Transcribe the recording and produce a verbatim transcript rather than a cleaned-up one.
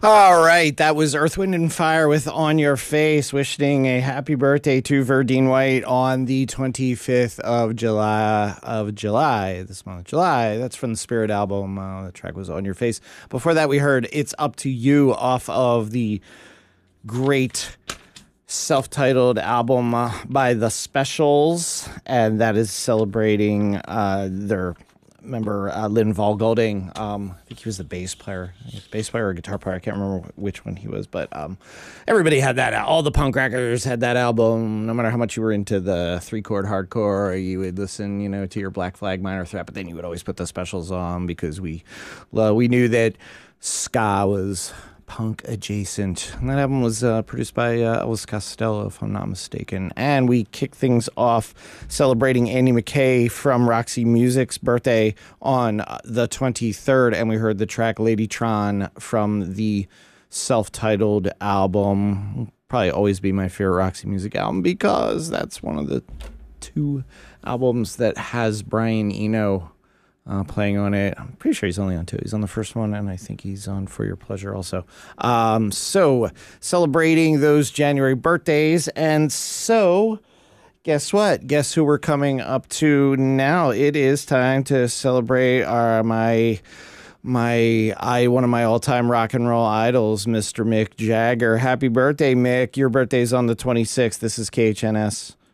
All right, that was Earth, Wind, and Fire with On Your Face, wishing a happy birthday to Verdine White on the twenty-fifth of July, of July, this month, July. That's from the Spirit album. Uh, the track was On Your Face. Before that, we heard It's Up to You off of the great self-titled album uh, by The Specials, and that is celebrating uh, their member uh, Lynn Vol Golding. Um, I think he was the bass player, bass player or guitar player. I can't remember which one he was, but um, everybody had that. All the punk rockers had that album. No matter how much you were into the three-chord hardcore, or you would listen, you know, to your Black Flag Minor Threat, but then you would always put The Specials on because we, well, we knew that ska was punk adjacent. And that album was uh, produced by uh, Elvis Costello, if I'm not mistaken. And we kicked things off celebrating Andy McKay from Roxy Music's birthday on the twenty-third, and we heard the track Ladytron from the self-titled album. Probably always be my favorite Roxy Music album because that's one of the two albums that has Brian Eno Uh, playing on it. I'm pretty sure he's only on two. He's on the first one, and I think he's on For Your Pleasure also. Um, so, celebrating those January birthdays. And so, guess what? Guess who we're coming up to now? It is time to celebrate our my my I one of my all-time rock and roll idols, Mister Mick Jagger. Happy birthday, Mick. Your birthday's on the twenty-sixth. This is K H N S.